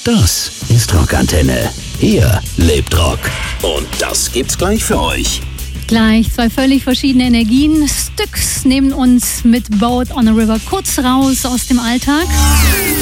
Das ist Rockantenne. Hier lebt Rock. Und das gibt's gleich für euch. Gleich zwei völlig verschiedene Energien. Styx neben uns mit Boat on a River kurz raus aus dem Alltag.